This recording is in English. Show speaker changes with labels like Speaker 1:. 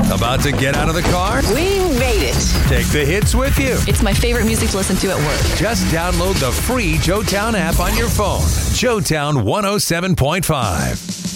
Speaker 1: About to get out of the car?
Speaker 2: We made it.
Speaker 1: Take the hits with you.
Speaker 3: It's my favorite music to listen to at work.
Speaker 1: Just download the free Joetown app on your phone. Joetown 107.5.